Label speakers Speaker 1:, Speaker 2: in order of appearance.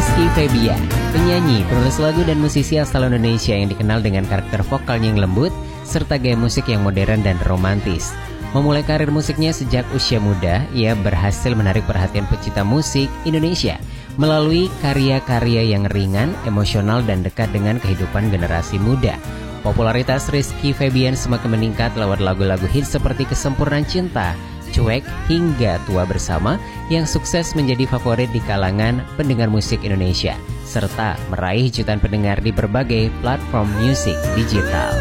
Speaker 1: Rizky Febian, penyanyi, penulis lagu dan musisi asal Indonesia yang dikenal dengan karakter vokalnya yang lembut serta gaya musik yang modern dan romantis. Memulai karir musiknya sejak usia muda, ia berhasil menarik perhatian pecinta musik Indonesia melalui karya-karya yang ringan, emosional dan dekat dengan kehidupan generasi muda. Popularitas Rizky Febian semakin meningkat lewat lagu-lagu hits seperti Kesempurnaan Cinta, Cuek, hingga Tua Bersama yang sukses menjadi favorit di kalangan pendengar musik Indonesia, serta meraih jutaan pendengar di berbagai platform musik digital.